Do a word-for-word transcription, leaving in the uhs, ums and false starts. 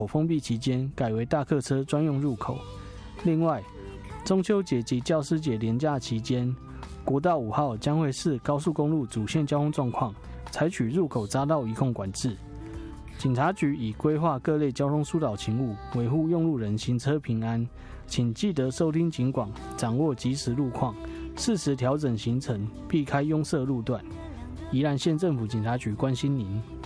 封闭期间改为大客车专用入口。另外，中秋节及教师节连假期间，国道五号将会视高速公路主线交通状况，采取入口匝道移控管制。警察局已规划各类交通疏导勤务，维护用路人行车平安。请记得收听警广，掌握即时路况，适时调整行程，避开拥塞路段。宜兰县政府警察局关心您。